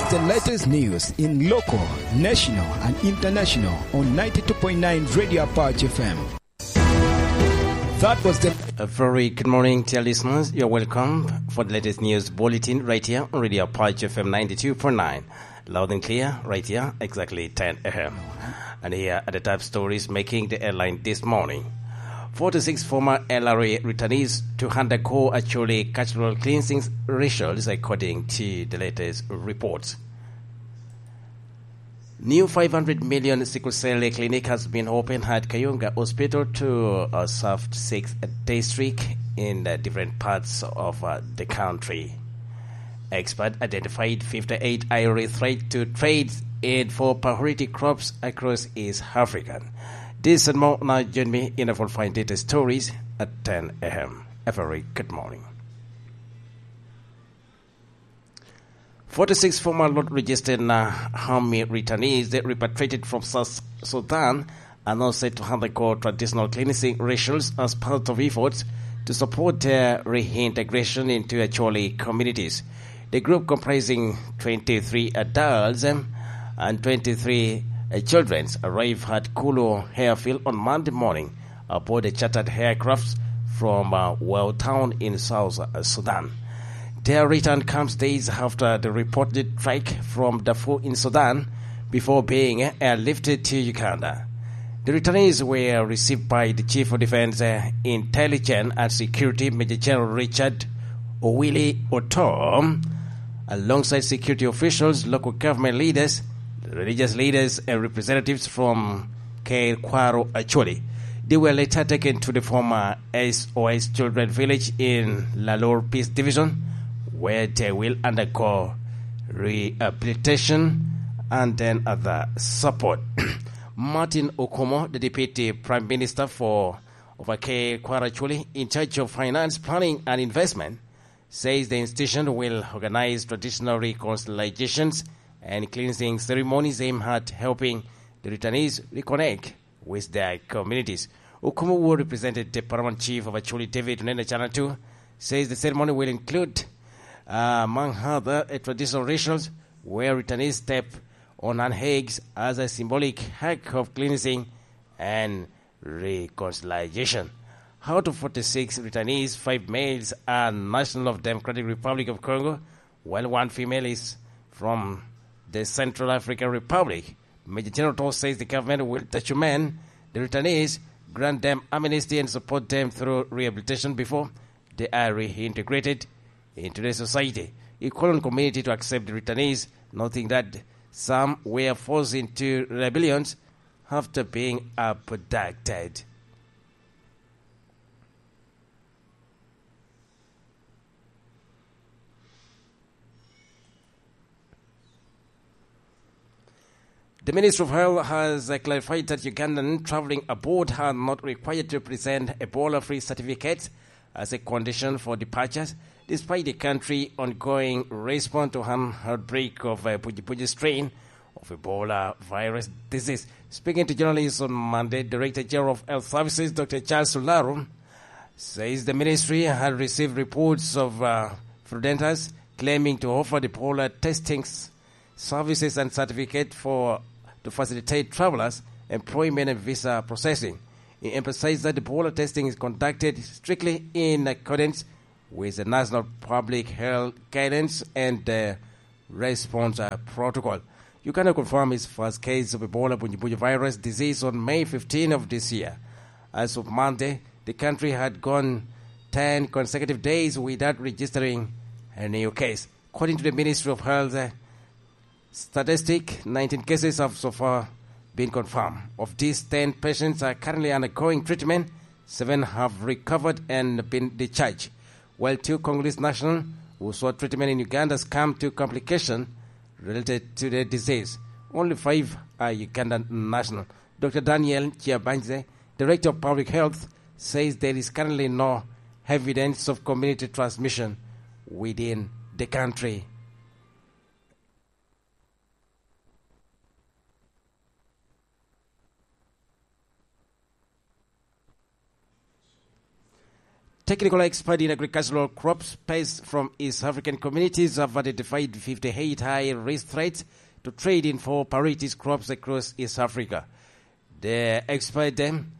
the latest news in local, national, and international on 92.9 Radio Apache FM. That was A very good morning, dear listeners. You're welcome for the latest news bulletin right here on Radio Apache FM 92.9. Loud and clear, right here, exactly 10 a.m. And here are the top stories making the headline this morning. 46 former LRA returnees to undergo actually cultural cleansing rituals according to the latest reports. New 500 million sickle cell clinic has been opened at Kayunga Hospital to serve 6 districts in different parts of the country. Experts identified 58 area threats to trade aid for priority crops across East Africa. This and more now join me in a full fine data stories at 10 a.m. A very good morning. 46 former Lord-registered army returnees that repatriated from South Sudan are now set to undergo traditional cleansing rituals as part of efforts to support their reintegration into actually communities. The group comprising 23 adults and 23 children arrived at Kulu Airfield on Monday morning aboard a chartered aircraft from Welltown in South Sudan. Their return comes days after the reported strike from Darfur in Sudan before being airlifted to Uganda. The returnees were received by the Chief of Defense, Intelligence and Security Major General Richard Owili Otom, alongside security officials, local government leaders, religious leaders, and representatives from Kwaro Acholi. They were later taken to the former SOS Children Village in Lalor Peace Division, where they will undergo rehabilitation and then other support. Martin Okomo, the Deputy Prime Minister for Kwaro Acholi, in charge of finance, planning, and investment, says the institution will organize traditional reconciliations and cleansing ceremonies aimed at helping the returnees reconnect with their communities. Okumu, who represented the Paramount Chief of Acholi, David Nene Channel 2, says the ceremony will include, among other, traditional rituals where returnees step on an eggs as a symbolic act of cleansing and reconciliation. Out of 46 returnees, 5 males are national of Democratic Republic of Congo, while 1 female is from the Central African Republic. Major General Toll says the government will document the returnees, grant them amnesty, and support them through rehabilitation before they are reintegrated into the society. He called on community to accept the returnees, noting that some were forced into rebellions after being abducted. The Ministry of Health has clarified that Ugandans traveling abroad are not required to present Ebola-free certificates as a condition for departures, despite the country's ongoing response to an outbreak of a Buji strain of Ebola virus disease. Speaking to journalists on Monday, Director General of Health Services, Dr. Charles Sularu, says the ministry had received reports of fraudsters claiming to offer the Ebola testing services and certificate to facilitate travelers' employment and visa processing. He emphasized that the Ebola testing is conducted strictly in accordance with the National Public Health Guidance and the response protocol. Uganda confirmed its first case of Ebola Buji virus disease on May 15 of this year. As of Monday, the country had gone 10 consecutive days without registering a new case. According to the Ministry of Health statistic, 19 cases have so far been confirmed. Of these, 10 patients are currently undergoing treatment, 7 have recovered and been discharged, while 2 Congolese nationals who sought treatment in Uganda succumbed to complications related to the disease. Only 5 are Ugandan nationals. Dr. Daniel Chiabanze, Director of Public Health, says there is currently no evidence of community transmission within the country. Technical experts in agricultural crops based from East African communities have identified 58 high-risk threats to trading for priorities crops across East Africa. The expert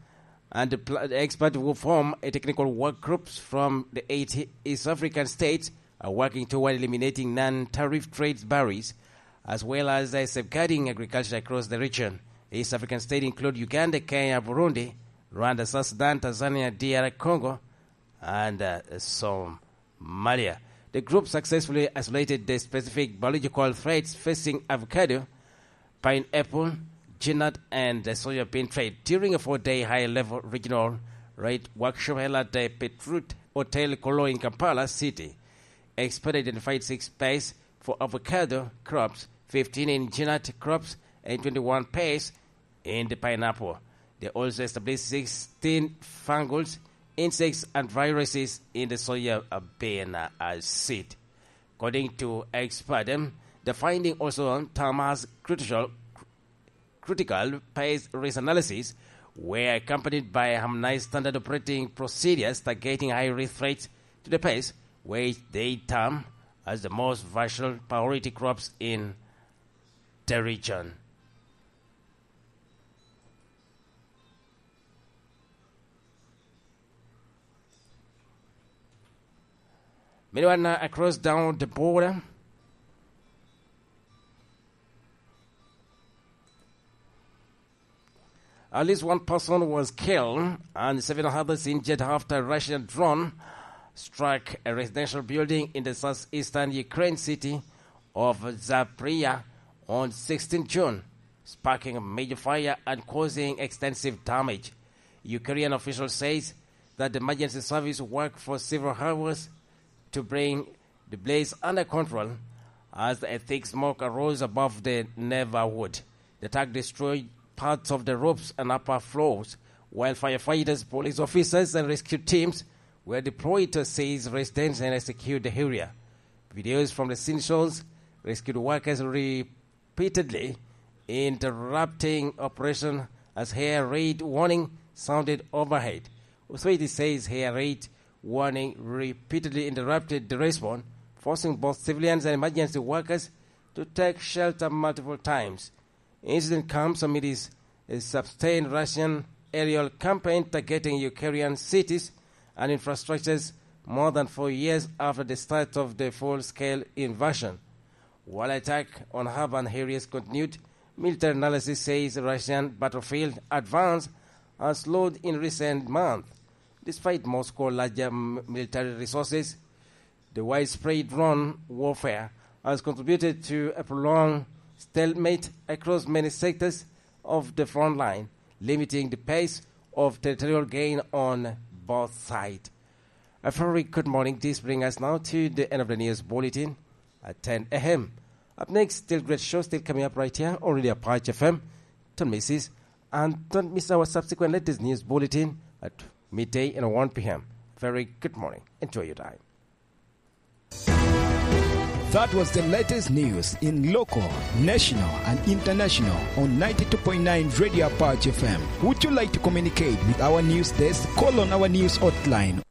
will form a technical work groups from the 8 East African states are working toward eliminating non-tariff trade barriers, as well as safeguarding agriculture across the region. East African states include Uganda, Kenya, Burundi, Rwanda, South Sudan, Tanzania, DR Congo, and Somalia. The group successfully isolated the specific biological threats facing avocado, pineapple, ginat, and the soybean trade during a 4-day high-level regional rate workshop held at the Petrut Hotel Kolo in Kampala City. Experts identified 6 pairs for avocado crops, 15 in ginat crops, and 21 pairs in the pineapple. They also established 16 fungal insects and viruses in the soybean seed. According to experts, the finding also termed as critical phase risk analysis were accompanied by harmonized standard operating procedures targeting high-risk threats to the pest, which they term as the most vital priority crops in the region. Meanwhile, across down the border, at least one person was killed and 7 others injured after a Russian drone struck a residential building in the southeastern Ukraine city of Zaporizhzhia on 16 June, sparking a major fire and causing extensive damage. Ukrainian officials say that the emergency service worked for several hours to bring the blaze under control as a thick smoke arose above the neighborhood. The attack destroyed parts of the roofs and upper floors, while firefighters, police officers, and rescue teams were deployed to seize residents and secure the area. Videos from the scene shows rescue workers repeatedly interrupting operation as air raid warning sounded overhead. Authority says air raid warning repeatedly interrupted the response, forcing both civilians and emergency workers to take shelter multiple times. Incident comes amid a sustained Russian aerial campaign targeting Ukrainian cities and infrastructures more than 4 years after the start of the full-scale invasion. While attack on urban areas continued, military analysis says Russian battlefield advance has slowed in recent months. Despite Moscow's larger military resources, the widespread drone warfare has contributed to a prolonged stalemate across many sectors of the front line, limiting the pace of territorial gain on both sides. A very good morning. This brings us now to the end of the news bulletin at 10 a.m. Up next, still great show still coming up right here on Radio Apache FM. Don't miss this, and don't miss our subsequent latest news bulletin at midday and 1 p.m. Very good morning. Enjoy your time. That was the latest news in local, national, and international on 92.9 Radio Apache FM. Would you like to communicate with our news desk? Call on our news hotline